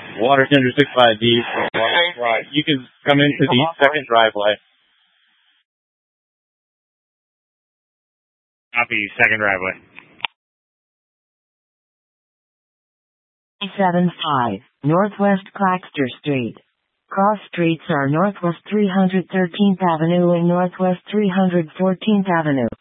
Water tender 65D. Right. You can come into the second driveway. Copy, second driveway. 75, Northwest Claxter Street. Cross streets are Northwest 313th Avenue and Northwest 314th Avenue.